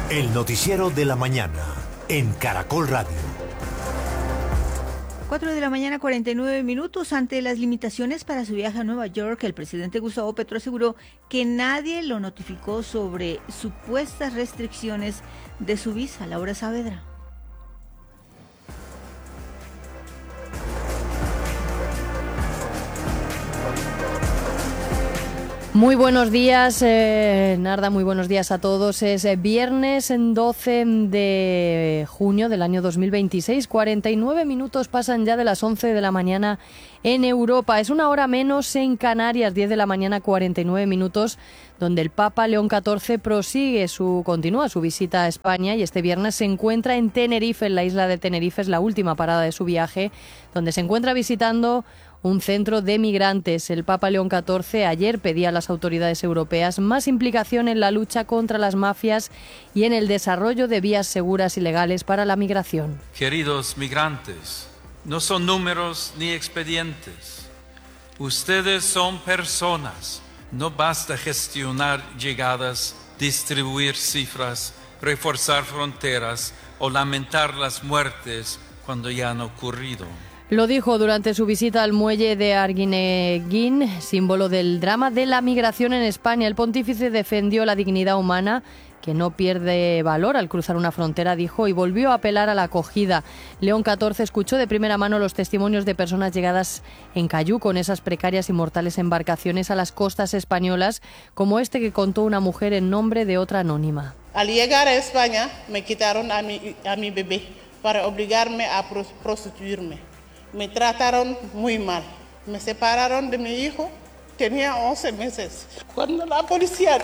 El noticiero de la mañana en Caracol Radio. 4 de la mañana, 49 minutos. Ante las limitaciones para su viaje a Nueva York, el presidente Gustavo Petro aseguró que nadie lo notificó sobre supuestas restricciones de su visa. Laura Saavedra. Muy buenos días, Narda, muy buenos días a todos. Es viernes 12 de junio del año 2026, 49 minutos pasan ya de las 11 de la mañana en Europa. Es una hora menos en Canarias, 10 de la mañana, 49 minutos, donde el Papa León XIV continúa su visita a España y este viernes se encuentra en Tenerife, en la isla de Tenerife, es la última parada de su viaje, donde se encuentra visitando un centro de migrantes. El Papa León XIV ayer pedía a las autoridades europeas más implicación en la lucha contra las mafias y en el desarrollo de vías seguras y legales para la migración. Queridos migrantes, no son números ni expedientes. Ustedes son personas. No basta gestionar llegadas, distribuir cifras, reforzar fronteras o lamentar las muertes cuando ya han ocurrido. Lo dijo durante su visita al muelle de Arguineguín, símbolo del drama de la migración en España. El pontífice defendió la dignidad humana, que no pierde valor al cruzar una frontera, dijo, y volvió a apelar a la acogida. León XIV escuchó de primera mano los testimonios de personas llegadas en cayuco en esas precarias y mortales embarcaciones a las costas españolas, como este que contó una mujer en nombre de otra anónima. Al llegar a España me quitaron a mi bebé para obligarme a prostituirme. Me trataron muy mal. Me separaron de mi hijo. Tenía 11 meses. Cuando la policía...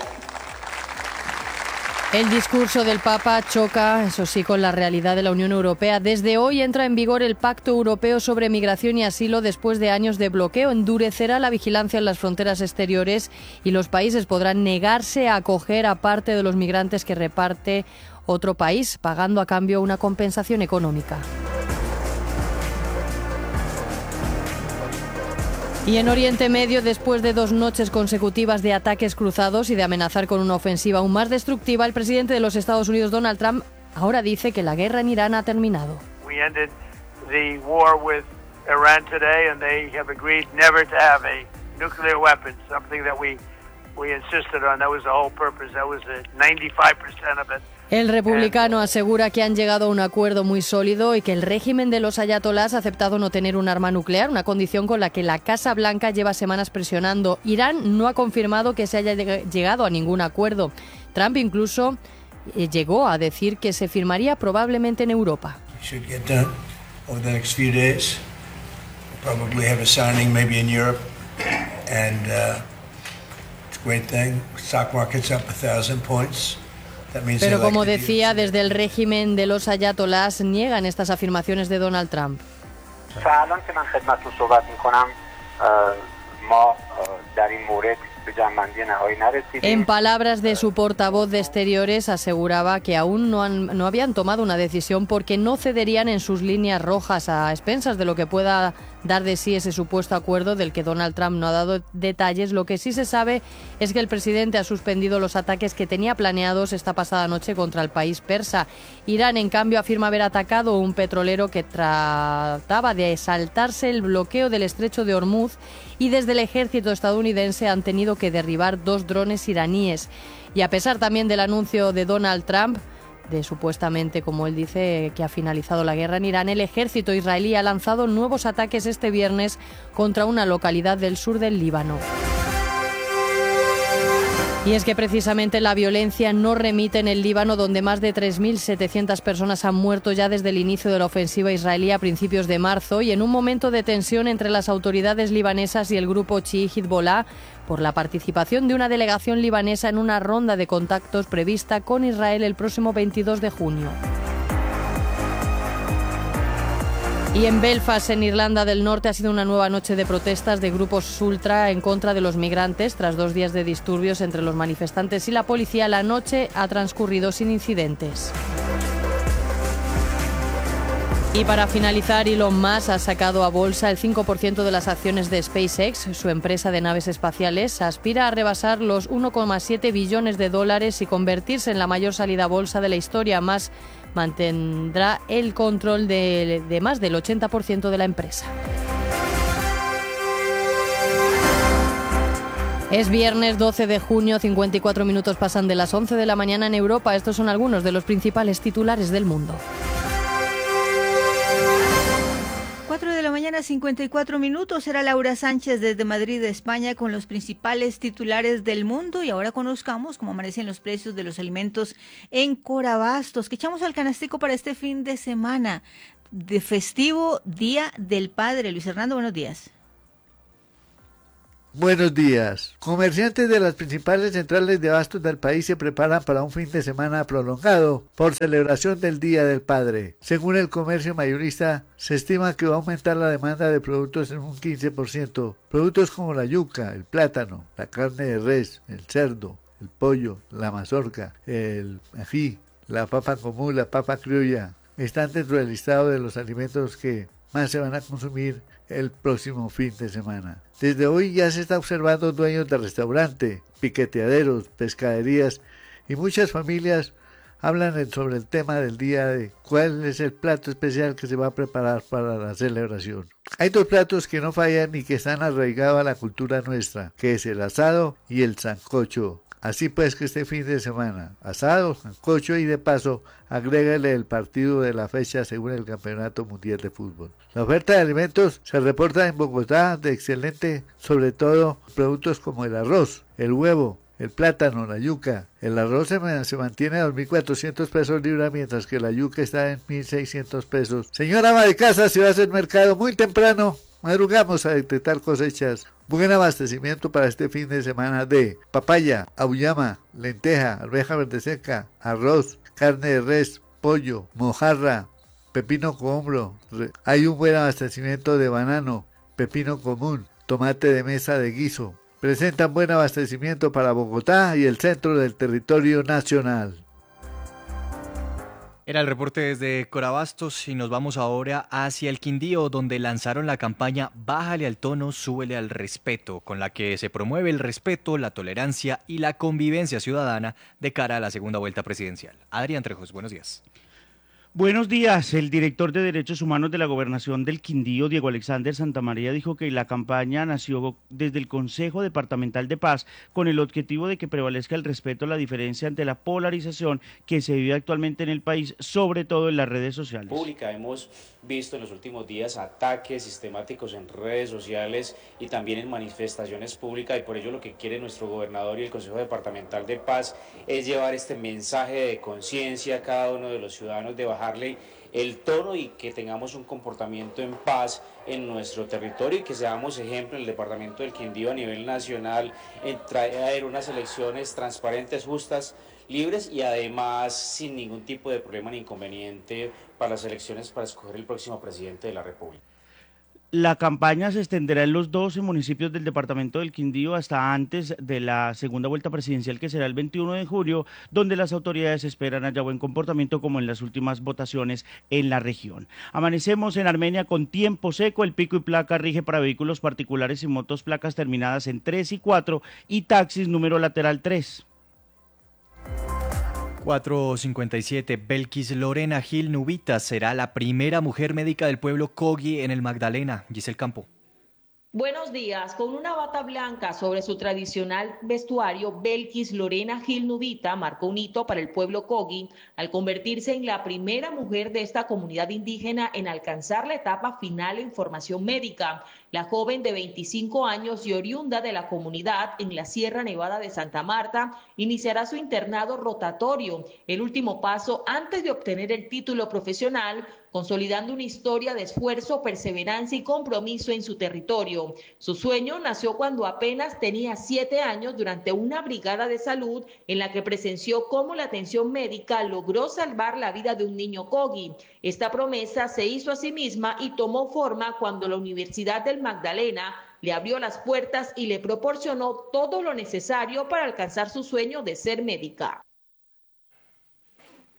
El discurso del Papa choca, eso sí, con la realidad de la Unión Europea. Desde hoy entra en vigor el Pacto Europeo sobre Migración y Asilo después de años de bloqueo. Endurecerá la vigilancia en las fronteras exteriores y los países podrán negarse a acoger a parte de los migrantes que reparte otro país, pagando a cambio una compensación económica. Y en Oriente Medio, después de 2 noches consecutivas de ataques cruzados y de amenazar con una ofensiva aún más destructiva, el presidente de los Estados Unidos, Donald Trump, ahora dice que la guerra en Irán ha terminado. We ended the war with Iran today and they have agreed never to have a nuclear weapon, something that we insisted on. That was the whole purpose. That was 95% of it. El republicano asegura que han llegado a un acuerdo muy sólido y que el régimen de los ayatolás ha aceptado no tener un arma nuclear, una condición con la que la Casa Blanca lleva semanas presionando. Irán no ha confirmado que se haya llegado a ningún acuerdo. Trump incluso llegó a decir que se firmaría probablemente en Europa. Pero como decía, desde el régimen de los ayatolás niegan estas afirmaciones de Donald Trump. En palabras de su portavoz de Exteriores, aseguraba que aún no habían tomado una decisión porque no cederían en sus líneas rojas, a expensas de lo que pueda dar de sí ese supuesto acuerdo del que Donald Trump no ha dado detalles. Lo que sí se sabe es que el presidente ha suspendido los ataques que tenía planeados esta pasada noche contra el país persa. Irán, en cambio, afirma haber atacado un petrolero que trataba de saltarse el bloqueo del estrecho de Hormuz, y desde el ejército estadounidense han tenido que derribar 2 drones iraníes. Y a pesar también del anuncio de Donald Trump de supuestamente, como él dice, que ha finalizado la guerra en Irán, el ejército israelí ha lanzado nuevos ataques este viernes contra una localidad del sur del Líbano. Y es que precisamente la violencia no remite en el Líbano, donde más de 3.700 personas han muerto ya desde el inicio de la ofensiva israelí a principios de marzo, y en un momento de tensión entre las autoridades libanesas y el grupo chií Hezbollah por la participación de una delegación libanesa en una ronda de contactos prevista con Israel el próximo 22 de junio. Y en Belfast, en Irlanda del Norte, ha sido una nueva noche de protestas de grupos ultra en contra de los migrantes. Tras 2 días de disturbios entre los manifestantes y la policía, la noche ha transcurrido sin incidentes. Y para finalizar, Elon Musk ha sacado a bolsa el 5% de las acciones de SpaceX. Su empresa de naves espaciales aspira a rebasar los 1,7 billones de dólares y convertirse en la mayor salida a bolsa de la historia. Musk mantendrá el control de más del 80% de la empresa. Es viernes 12 de junio, 54 minutos pasan de las 11 de la mañana en Europa. Estos son algunos de los principales titulares del mundo. 4 de la mañana, 54 minutos. Era Laura Sánchez desde Madrid, España, con los principales titulares del mundo. Y ahora conozcamos cómo amanecen los precios de los alimentos en Corabastos, que echamos al canastico para este fin de semana de festivo Día del Padre. Luis Hernando, buenos días. Buenos días. Comerciantes de las principales centrales de abastos del país se preparan para un fin de semana prolongado por celebración del Día del Padre. Según el comercio mayorista, se estima que va a aumentar la demanda de productos en un 15%. Productos como la yuca, el plátano, la carne de res, el cerdo, el pollo, la mazorca, el ají, la papa común, la papa criolla, están dentro del listado de los alimentos que más se van a consumir el próximo fin de semana. Desde hoy ya se está observando dueños de restaurante, piqueteaderos, pescaderías y muchas familias hablan sobre el tema del día de cuál es el plato especial que se va a preparar para la celebración. Hay dos platos que no fallan y que están arraigados a la cultura nuestra, que es el asado y el sancocho. Así pues que este fin de semana, asado, sancocho y de paso, agrégale el partido de la fecha según el Campeonato Mundial de Fútbol. La oferta de alimentos se reporta en Bogotá de excelente, sobre todo productos como el arroz, el huevo, el plátano, la yuca. El arroz se mantiene a 2.400 pesos libra, mientras que la yuca está en 1.600 pesos. Señora ama de casa, si va a hacer mercado muy temprano, madrugamos a detectar cosechas. Buen abastecimiento para este fin de semana de papaya, auyama, lenteja, arveja verde seca, arroz, carne de res, pollo, mojarra, pepino cohombro. Hay un buen abastecimiento de banano, pepino común, tomate de mesa de guiso. Presentan buen abastecimiento para Bogotá y el centro del territorio nacional. Era el reporte desde Corabastos y nos vamos ahora hacia el Quindío, donde lanzaron la campaña Bájale al tono, súbele al respeto, con la que se promueve el respeto, la tolerancia y la convivencia ciudadana de cara a la segunda vuelta presidencial. Adrián Trejos, buenos días. Buenos días. El director de Derechos Humanos de la Gobernación del Quindío, Diego Alexander Santamaría, dijo que la campaña nació desde el Consejo Departamental de Paz con el objetivo de que prevalezca el respeto a la diferencia ante la polarización que se vive actualmente en el país, sobre todo en las redes sociales. Hemos visto en los últimos días ataques sistemáticos en redes sociales y también en manifestaciones públicas, y por ello lo que quiere nuestro gobernador y el Consejo Departamental de Paz es llevar este mensaje de conciencia a cada uno de los ciudadanos, de bajarle el tono y que tengamos un comportamiento en paz en nuestro territorio y que seamos ejemplo en el departamento del Quindío a nivel nacional en traer unas elecciones transparentes, justas, libres y además sin ningún tipo de problema ni inconveniente para las elecciones para escoger el próximo presidente de la República. La campaña se extenderá en los 12 municipios del departamento del Quindío hasta antes de la segunda vuelta presidencial, que será el 21 de julio, donde las autoridades esperan haya buen comportamiento como en las últimas votaciones en la región. Amanecemos en Armenia con tiempo seco, el pico y placa rige para vehículos particulares y motos placas terminadas en 3 y 4 y taxis número lateral 3. 4:57. Belkis Lorena Gil Nubita será la primera mujer médica del pueblo Kogi en el Magdalena. Giselle Campo. Buenos días. Con una bata blanca sobre su tradicional vestuario, Belkis Lorena Gil Nubita marcó un hito para el pueblo Kogi al convertirse en la primera mujer de esta comunidad indígena en alcanzar la etapa final en formación médica. La joven de 25 años y oriunda de la comunidad en la Sierra Nevada de Santa Marta iniciará su internado rotatorio, el último paso antes de obtener el título profesional, consolidando una historia de esfuerzo, perseverancia y compromiso en su territorio. Su sueño nació cuando apenas tenía 7 años durante una brigada de salud en la que presenció cómo la atención médica logró salvar la vida de un niño Kogi. Esta promesa se hizo a sí misma y tomó forma cuando la Universidad del Magdalena le abrió las puertas y le proporcionó todo lo necesario para alcanzar su sueño de ser médica.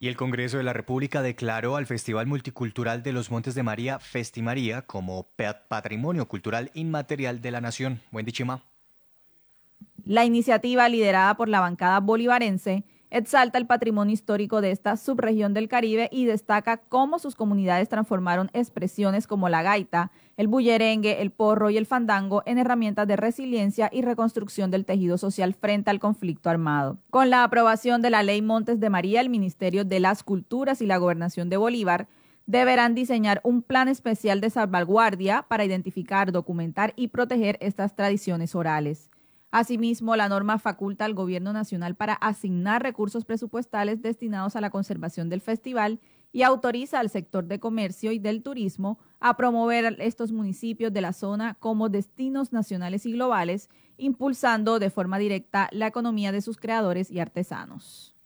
Y el Congreso de la República declaró al Festival Multicultural de los Montes de María, Festimaría, como Patrimonio Cultural Inmaterial de la Nación. Buen día, Chima. La iniciativa, liderada por la bancada bolivarense, exalta el patrimonio histórico de esta subregión del Caribe y destaca cómo sus comunidades transformaron expresiones como la gaita, el bullerengue, el porro y el fandango en herramientas de resiliencia y reconstrucción del tejido social frente al conflicto armado. Con la aprobación de la Ley Montes de María, el Ministerio de las Culturas y la Gobernación de Bolívar deberán diseñar un plan especial de salvaguardia para identificar, documentar y proteger estas tradiciones orales. Asimismo, la norma faculta al Gobierno Nacional para asignar recursos presupuestales destinados a la conservación del festival y autoriza al sector de comercio y del turismo a promover estos municipios de la zona como destinos nacionales y globales, impulsando de forma directa la economía de sus creadores y artesanos.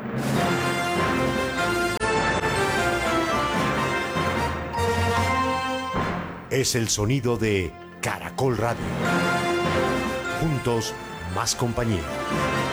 Es el sonido de Caracol Radio. Juntos, más compañía.